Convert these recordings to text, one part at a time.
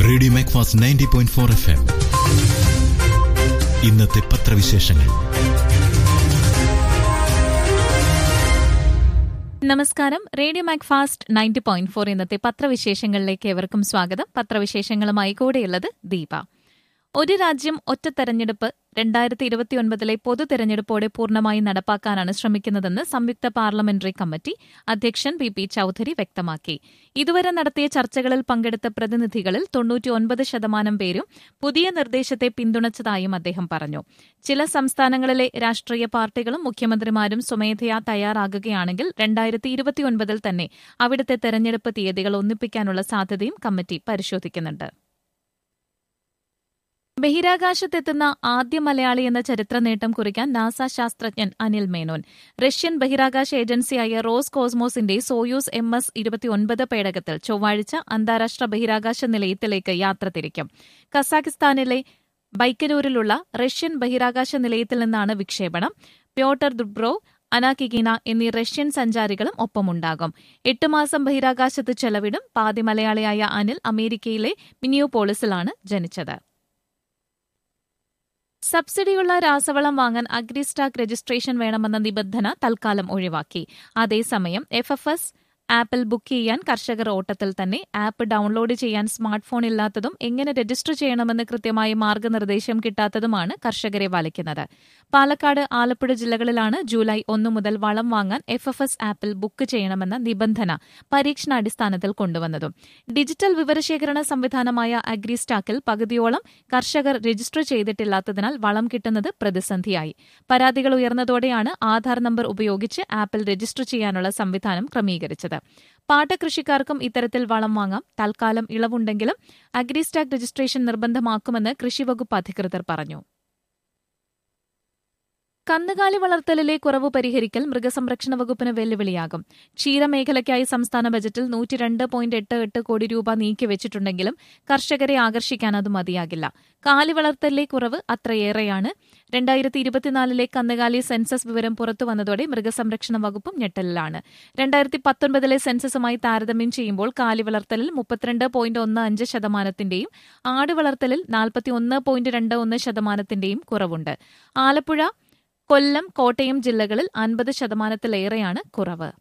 Radio Macfast 90.4 FM. ഇന്നത്തെ പത്രവിശേഷങ്ങൾ. നമസ്കാരം. Radio Macfast 90.4 ഇന്നത്തെ പത്രവിശേഷങ്ങളിലേക്ക് ഏവർക്കും സ്വാഗതം. പത്രവിശേഷങ്ങളുമായി കൂടെയുള്ളത് ദീപ. ഒരു രാജ്യം ഒറ്റ തെരഞ്ഞെടുപ്പ് 2029 പൊതു തെരഞ്ഞെടുപ്പോടെ പൂർണ്ണമായി നടപ്പാക്കാനാണ് ശ്രമിക്കുന്നതെന്ന് സംയുക്ത പാർലമെന്ററി കമ്മിറ്റി അധ്യക്ഷൻ പി ചൌധരി വ്യക്തമാക്കി. ഇതുവരെ നടത്തിയ ചർച്ചകളിൽ പങ്കെടുത്ത പ്രതിനിധികളിൽ 99% പേരും പുതിയ നിർദ്ദേശത്തെ പിന്തുണച്ചതായും അദ്ദേഹം പറഞ്ഞു. ചില സംസ്ഥാനങ്ങളിലെ രാഷ്ട്രീയ പാർട്ടികളും മുഖ്യമന്ത്രിമാരും സ്വമേധയാ തയ്യാറാകുകയാണെങ്കിൽ 2029 തന്നെ അവിടുത്തെ തെരഞ്ഞെടുപ്പ് തീയതികൾ ഒന്നിപ്പിക്കാനുള്ള സാധ്യതയും കമ്മിറ്റി പരിശോധിക്കുന്നുണ്ട്. ബഹിരാകാശത്തെത്തുന്ന ആദ്യ മലയാളി എന്ന ചരിത്ര നേട്ടം കുറിക്കാൻ നാസ ശാസ്ത്രജ്ഞൻ അനിൽ മേനോൻ റഷ്യൻ ബഹിരാകാശ ഏജൻസിയായ റോസ് കോസ്മോസിന്റെ സോയൂസ് MS-29 പേടകത്തിൽ ചൊവ്വാഴ്ച അന്താരാഷ്ട്ര ബഹിരാകാശ നിലയത്തിലേക്ക് യാത്ര തിരിക്കും. കസാഖിസ്ഥാനിലെ ബൈക്കനൂരിലുള്ള റഷ്യൻ ബഹിരാകാശ നിലയത്തിൽ നിന്നാണ് വിക്ഷേപണം. പ്യോട്ടർ ദുബ്രോവ്, അന കിഗിന എന്നീ റഷ്യൻ സഞ്ചാരികളും ഒപ്പമുണ്ടാകും. 8 മാസം ബഹിരാകാശത്ത് ചെലവിടും. പാതി മലയാളിയായ അനിൽ അമേരിക്കയിലെ മിനിയോപോളിസിലാണ് ജനിച്ചത്. സബ്സിഡിയുള്ള രാസവളം വാങ്ങാൻ അഗ്രിസ്റ്റാക്ക് രജിസ്ട്രേഷൻ വേണമെന്ന നിബന്ധന തൽക്കാലം ഒഴിവാക്കി. അതേസമയം FFS ആപ്പിൽ ബുക്ക് ചെയ്യാൻ കർഷകർ ഓട്ടത്തിൽ തന്നെ. ആപ്പ് ഡൌൺലോഡ് ചെയ്യാൻ സ്മാർട്ട് ഫോൺ ഇല്ലാത്തതും എങ്ങനെ രജിസ്റ്റർ ചെയ്യണമെന്ന് കൃത്യമായ മാർഗനിർദ്ദേശം കിട്ടാത്തതുമാണ് കർഷകരെ വലയ്ക്കുന്നത്. പാലക്കാട്, ആലപ്പുഴ ജില്ലകളിലാണ് ജൂലൈ 1 മുതൽ വളം വാങ്ങാൻ FFS ആപ്പിൽ ബുക്ക് ചെയ്യണമെന്ന നിബന്ധന പരീക്ഷണാടിസ്ഥാനത്തിൽ കൊണ്ടുവന്നതും. ഡിജിറ്റൽ വിവരശേഖരണ സംവിധാനമായ അഗ്രിസ്റ്റാക്കിൽ പകുതിയോളം കർഷകർ രജിസ്റ്റർ ചെയ്തിട്ടില്ലാത്തതിനാൽ വളം കിട്ടുന്നത് പ്രതിസന്ധിയായി. പരാതികൾ ഉയർന്നതോടെയാണ് ആധാർ നമ്പർ ഉപയോഗിച്ച് ആപ്പിൽ രജിസ്റ്റർ ചെയ്യാനുള്ള സംവിധാനം ക്രമീകരിച്ചത്. പാട്ടകൃഷിക്കാർക്കും ഇത്തരത്തിൽ വളം വാങ്ങാം. തൽക്കാലം ഇളവുണ്ടെങ്കിലും അഗ്രിസ്റ്റാക്ക് രജിസ്ട്രേഷൻ നിർബന്ധമാക്കുമെന്ന് കൃഷിവകുപ്പ് അധികൃതർ പറഞ്ഞു. കന്നുകാലി വളർത്തലിലെ കുറവ് പരിഹരിക്കൽ മൃഗസംരക്ഷണ വകുപ്പിന് വെല്ലുവിളിയാകും. ക്ഷീരമേഖലയ്ക്കായി സംസ്ഥാന ബജറ്റിൽ 102.88 കോടി രൂപ നീക്കിവച്ചിട്ടുണ്ടെങ്കിലും കർഷകരെ ആകർഷിക്കാൻ അത് മതിയാകില്ല. കാലി വളർത്തലിലെ കുറവ് അത്രയേറെയാണ്. 2024 കന്നുകാലി സെൻസസ് വിവരം പുറത്തുവന്നതോടെ മൃഗസംരക്ഷണ വകുപ്പും ഞെട്ടലിലാണ്. 2019 സെൻസസുമായി താരതമ്യം ചെയ്യുമ്പോൾ കാലി വളർത്തലിൽ 32.15%, ആട് വളർത്തലിൽ 41.21% കുറവുണ്ട്. ആലപ്പുഴ, കൊല്ലം, കോട്ടയം ജില്ലകളിൽ 50%-ലേറെയാണ് കുറവ്.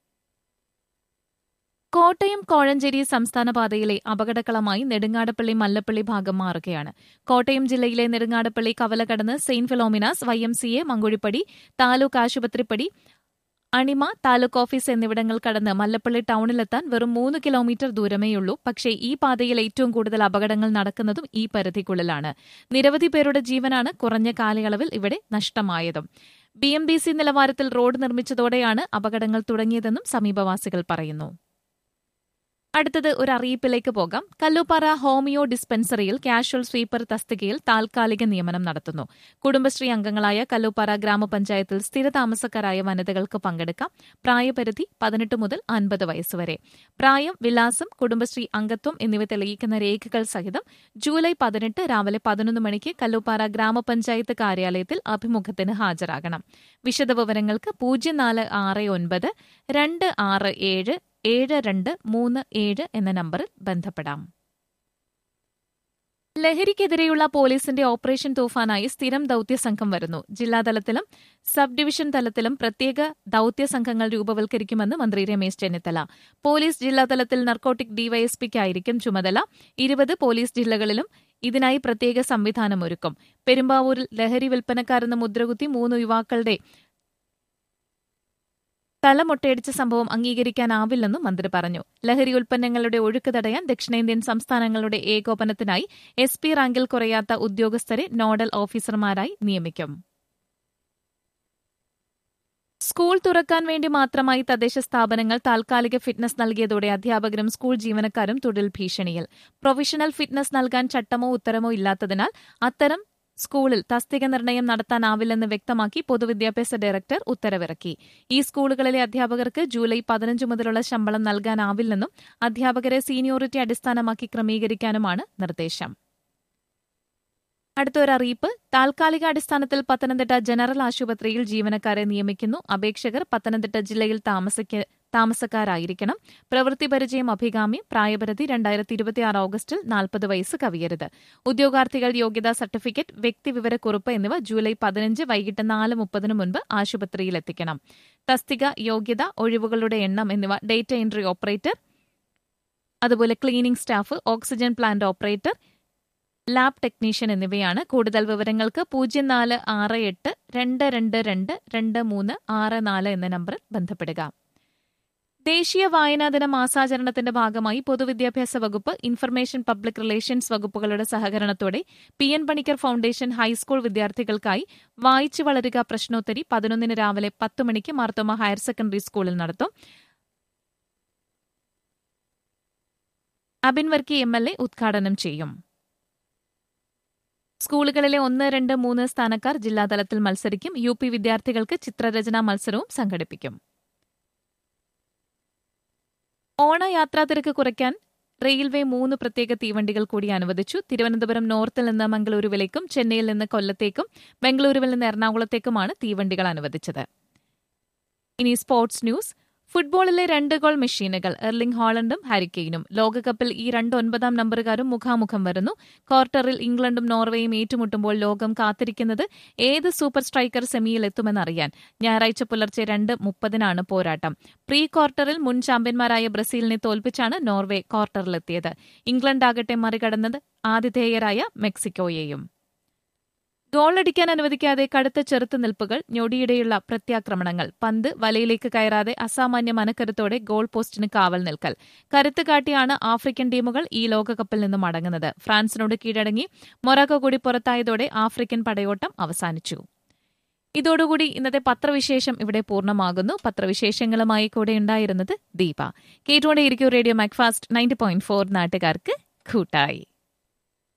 കോട്ടയം കോഴഞ്ചേരി സംസ്ഥാന പാതയിലെ അപകടക്കളമായി നെടുങ്ങാടപ്പള്ളി മല്ലപ്പള്ളി ഭാഗം മാറുകയാണ്. കോട്ടയം ജില്ലയിലെ നെടുങ്ങാടപ്പള്ളി കവല കടന്ന് Saint Philomena's, YMCA, Mankuzhippady, taluk Asupathripadi, അണിമ, taluk office എന്നിവിടങ്ങൾ കടന്ന് മല്ലപ്പള്ളി ടൌണിലെത്താൻ വെറും 3 കിലോമീറ്റർ ദൂരമേയുള്ളൂ. പക്ഷേ ഈ പാതയിൽ ഏറ്റവും കൂടുതൽ അപകടങ്ങൾ നടക്കുന്നതും ഈ പരിധിക്കുള്ളിലാണ്. നിരവധി പേരുടെ ജീവനാണ് കുറഞ്ഞ കാലയളവിൽ ഇവിടെ നഷ്ടമായതും. BMBC നിലവാരത്തിൽ റോഡ് നിർമ്മിച്ചതോടെയാണ് അപകടങ്ങൾ തുടങ്ങിയതെന്നും സമീപവാസികൾ പറയുന്നു. അടുത്തത് ഒരു അറിയിപ്പിലേക്ക് പോകാം. കല്ലൂപ്പാറ ഹോമിയോ ഡിസ്പെൻസറിയിൽ കാഷ്വൽ സ്വീപ്പർ തസ്തികയിൽ താൽക്കാലിക നിയമനം നടത്തുന്നു. കുടുംബശ്രീ അംഗങ്ങളായ കല്ലൂപ്പാറ ഗ്രാമപഞ്ചായത്തിൽ സ്ഥിരതാമസക്കാരായ വനിതകൾക്ക് പങ്കെടുക്കാം. പ്രായപരിധി 18 മുതൽ 50 വയസ്സുവരെ. പ്രായം, വിലാസം, കുടുംബശ്രീ അംഗത്വം എന്നിവ തെളിയിക്കുന്ന രേഖകൾ സഹിതം ജൂലൈ 18 രാവിലെ 11 മണിക്ക് കല്ലൂപ്പാറ ഗ്രാമപഞ്ചായത്ത് കാര്യാലയത്തിൽ അഭിമുഖത്തിന് ഹാജരാകണം. വിശദവിവരങ്ങൾക്ക് 0469 267 7237 എന്ന നമ്പറിൽ ബന്ധപ്പെടാം. ലഹരിക്കെതിരെയുള്ള പോലീസിന്റെ ഓപ്പറേഷൻ തൂഫാനായി സ്ഥിരം ദൌത്യസംഘം വരുന്നു. ജില്ലാതലത്തിലും സബ് ഡിവിഷൻ തലത്തിലും പ്രത്യേക ദൌത്യസംഘങ്ങൾ രൂപവൽക്കരിക്കുമെന്ന് മന്ത്രി രമേശ് ചെന്നിത്തല. പോലീസ് ജില്ലാതലത്തിൽ നർക്കോട്ടിക് ഡിവൈഎസ്പിക്കായിരിക്കും ചുമതല. 20 പോലീസ് ജില്ലകളിലും ഇതിനായി പ്രത്യേക സംവിധാനമൊരുക്കും. പെരുമ്പാവൂരിൽ ലഹരി വിൽപ്പനക്കാരെന്ന് മുദ്രകുത്തി 3 യുവാക്കളുടെ തലമൊട്ടയടിച്ച സംഭവം അംഗീകരിക്കാനാവില്ലെന്നും മന്ത്രി പറഞ്ഞു. ലഹരി ഉൽപ്പന്നങ്ങളുടെ ഒഴുക്ക് തടയാൻ ദക്ഷിണേന്ത്യൻ സംസ്ഥാനങ്ങളുടെ ഏകോപനത്തിനായി SP റാങ്കിൽ കുറയാത്ത ഉദ്യോഗസ്ഥരെ നോഡൽ ഓഫീസർമാരായി നിയമിക്കും. സ്കൂൾ തുറക്കാൻ വേണ്ടി മാത്രമായി തദ്ദേശ സ്ഥാപനങ്ങൾ താൽക്കാലിക ഫിറ്റ്നസ് നൽകിയതോടെ അധ്യാപകരും സ്കൂൾ ജീവനക്കാരും തൊഴിൽ ഭീഷണിയിൽ. പ്രൊഫഷണൽ ഫിറ്റ്നസ് നൽകാൻ ചട്ടമോ ഉത്തരമോ ഇല്ലാത്തതിനാൽ അത്തരം സ്കൂളിൽ തസ്തിക നിർണയം നടത്താനാവില്ലെന്ന് വ്യക്തമാക്കി പൊതുവിദ്യാഭ്യാസ ഡയറക്ടർ ഉത്തരവിറക്കി. ഈ സ്കൂളുകളിലെ അധ്യാപകർക്ക് ജൂലൈ 15 മുതലുള്ള ശമ്പളം നൽകാനാവില്ലെന്നും അധ്യാപകരെ സീനിയോറിറ്റി അടിസ്ഥാനമാക്കി ക്രമീകരിക്കാനുമാണ് നിർദ്ദേശം. അടുത്തൊരറിയിപ്പ്. താൽക്കാലിക അടിസ്ഥാനത്തിൽ പത്തനംതിട്ട ജനറൽ ആശുപത്രിയിൽ ജീവനക്കാരെ നിയമിക്കുന്നു. അപേക്ഷകർ പത്തനംതിട്ട ജില്ലയിൽ താമസക്കാരായിരിക്കണം. പ്രവൃത്തി പരിചയം അഭികാമ്യം. പ്രായപരിധി 2026 ഓഗസ്റ്റിൽ 40 വയസ്സ് കവിയരുത്. ഉദ്യോഗാർത്ഥികൾ യോഗ്യതാ സർട്ടിഫിക്കറ്റ്, വ്യക്തിവിവരക്കുറിപ്പ് എന്നിവ ജൂലൈ 15 വൈകിട്ട് 4:30 മുൻപ് ആശുപത്രിയിൽ എത്തിക്കണം. തസ്തിക, യോഗ്യത, ഒഴിവുകളുടെ എണ്ണം എന്നിവ ഡേറ്റ എൻട്രി ഓപ്പറേറ്റർ, അതുപോലെ cleaning staff, oxygen plant operator, lab technician എന്നിവയാണ്. കൂടുതൽ വിവരങ്ങൾക്ക് 0468-222-2364 എന്ന നമ്പറിൽ ബന്ധപ്പെടുക. ദേശീയ വായനാ ദിന മാസാചരണത്തിന്റെ ഭാഗമായി പൊതുവിദ്യാഭ്യാസ വകുപ്പ്, ഇൻഫർമേഷൻ പബ്ലിക് റിലേഷൻസ് വകുപ്പുകളുടെ സഹകരണത്തോടെ PN പണിക്കർ ഫൌണ്ടേഷൻ ഹൈസ്കൂൾ വിദ്യാർത്ഥികൾക്കായി വായിച്ചു വളരുക പ്രശ്നോത്തരി 11 രാവിലെ 10 മണിക്ക് മാർത്തോമ ഹയർ സെക്കൻഡറി സ്കൂളിൽ നടത്തും. അബിൻ വർക്കി MLA ഉദ്ഘാടനം ചെയ്യും. സ്കൂളുകളിലെ 1, 2, 3 സ്ഥാനക്കാർ ജില്ലാതലത്തിൽ മത്സരിക്കും. UP വിദ്യാർത്ഥികൾക്ക് ചിത്രരചനാ മത്സരവും സംഘടിപ്പിക്കും. ഓണയാത്രാതിരക്ക് കുറയ്ക്കാൻ റെയിൽവേ 3 പ്രത്യേക തീവണ്ടികൾ കൂടി അനുവദിച്ചു. തിരുവനന്തപുരം നോർത്തിൽ നിന്ന് മംഗളൂരുവിലേക്കും, ചെന്നൈയിൽ നിന്ന് കൊല്ലത്തേക്കും, ബംഗളൂരുവിൽ നിന്ന് എറണാകുളത്തേക്കുമാണ് തീവണ്ടികൾ അനുവദിച്ചത്. ഇനി സ്പോർട്സ് ന്യൂസ്. ഫുട്ബോളിലെ 2 ഗോൾ മെഷീനുകൾ എർലിംഗ് ഹാളണ്ടും ഹാരിക്കെയിനും. ലോകകപ്പിൽ ഈ 2 9-ാം നമ്പറുകാരും മുഖാമുഖം വരുന്നു. ക്വാർട്ടറിൽ ഇംഗ്ലണ്ടും നോർവേയും ഏറ്റുമുട്ടുമ്പോൾ ലോകം കാത്തിരിക്കുന്നത് ഏത് സൂപ്പർ സ്ട്രൈക്കർ സെമിയിൽ എത്തുമെന്നറിയാൻ. ഞായറാഴ്ച പുലർച്ചെ 2:30 പോരാട്ടം. പ്രീ ക്വാർട്ടറിൽ മുൻ ചാമ്പ്യന്മാരായ ബ്രസീലിനെ തോൽപ്പിച്ചാണ് നോർവേ ക്വാർട്ടറിലെത്തിയത്. ഇംഗ്ലണ്ടാകട്ടെ മറികടന്നത് ആതിഥേയരായ മെക്സിക്കോയെയും. ഗോളടിക്കാൻ അനുവദിക്കാതെ കടുത്ത ചെറുത്തുനിൽപ്പുകൾ, ഞൊടിയിടെയുള്ള പ്രത്യാക്രമണങ്ങൾ, പന്ത് വലയിലേക്ക് കയറാതെ അസാമാന്യ മനക്കരുത്തോടെ ഗോൾ പോസ്റ്റിന് കാവൽ നിൽക്കൽ. കരുത്ത് കാട്ടിയാണ് ആഫ്രിക്കൻ ടീമുകൾ ഈ ലോകകപ്പിൽ നിന്നും മടങ്ങുന്നത്. ഫ്രാൻസിനോട് കീഴടങ്ങി മൊറോക്കോ കൂടി പുറത്തായതോടെ ആഫ്രിക്കൻ പടയോട്ടം അവസാനിച്ചു. ഇതോടുകൂടി ഇന്നത്തെ പത്രവിശേഷം ഇവിടെ പൂർണ്ണമാകുന്നു. പത്രവിശേഷങ്ങളുമായി കൂടെയുണ്ടായിരുന്നത് ദീപ. കേട്ടുകൊണ്ടേയിരിക്കും റേഡിയോ മാക്ഫാസ്റ്റ് 90.4 നാട്ടുകാർക്ക് കൂട്ടായി.